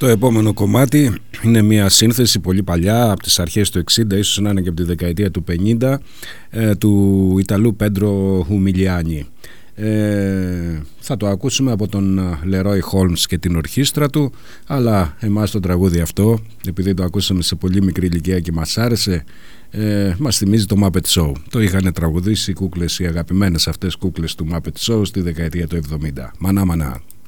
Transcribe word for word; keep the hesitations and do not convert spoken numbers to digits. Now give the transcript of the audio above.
Το επόμενο κομμάτι είναι μια σύνθεση πολύ παλιά, από τις αρχές του εξήντα, ίσως να είναι και από τη δεκαετία του πενήντα, ε, του Ιταλού Πέντρο Χουμιλιάνι. Ε, θα το ακούσουμε από τον Λερόι Χόλμς και την ορχήστρα του, αλλά εμάς το τραγούδι αυτό, επειδή το ακούσαμε σε πολύ μικρή ηλικία και μας άρεσε, ε, μας θυμίζει το Muppet Show. Το είχαν τραγουδήσει οι κούκλες, οι αγαπημένες αυτές κούκλες του Muppet Show στη δεκαετία του εβδομήντα. Μανά μανά.